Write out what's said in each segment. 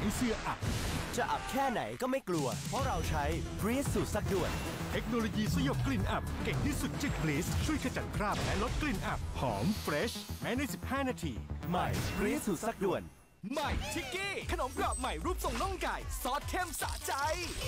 เสื้ออับจะอับแค่ไหนก็ไม่กลัวเพราะเราใช้ Breeze สูตรซักด่วนเทคโนโลยีสยบกลิ่นอับเก่งที่สุดจาก Breeze ช่วยขจัดคราบและลดกลิ่นอับหอมเฟรชแม้ใน15 นาทีใหม่ Breeze สูตรซักด่วนใหม่ชิกกี้ขนมกรอบใหม่รูปทรงน่องไก่ซอสเข้มสะใจ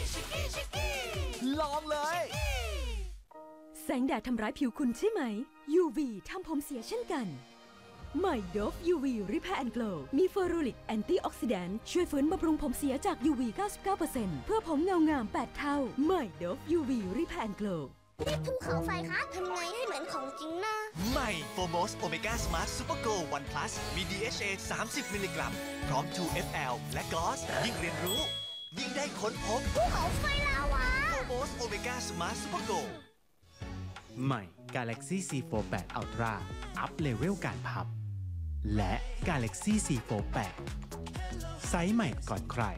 ลองเลยแสงแดดทำร้ายผิวคุณใช่ไหม UV ทำผมเสียเช่นกันใหม่ Dove UV Repair and Glow มีเฟอรูริกแอนตี้ออกซิแดนต์ช่วยฟื้นบำรุงผมเสียจาก UV 99% เพื่อผมเงางาม 8 เท่าใหม่ Dove UV Repair and Glow นี่ภูเขาไฟคะทำไงให้เหมือนของจริงนะใหม่โฟโมสโอเมก้าสมาร์ทซูเปอร์โกล1 plus มี DHA 30 มิลลิกรัมพร้อม 2FL และกอสยิ่งเรียนรู้ยิ่งได้ค้นพบภูเขาไฟลาวาโฟโมสโอเมก้าสมาร์ทซูเปอร์โกลใหม่ Galaxy C48 Ultra อัพเลเวลการพับและ Galaxy C48 ไซส์ใหม่ก่อนใคร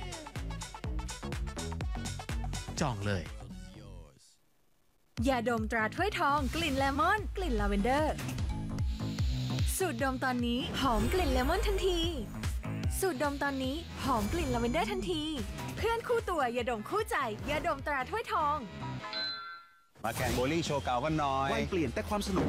จองเลยยาดมตราถ้วยทองกลิ่นเลมอนกลิ่นลาเวนเดอร์สูตรดมตอนนี้หอมกลิ่นเลมอนทันทีสูตรดมตอนนี้หอมกลิ่นลาเวนเดอร์ทันทีเพื่อนคู่ตัวยาดมคู่ใจยาดมตราถ้วยทองมาแข่งโบลิ่งโชว์เก่ากันหน่อยวันเปลี่ยนแต่ความสนุก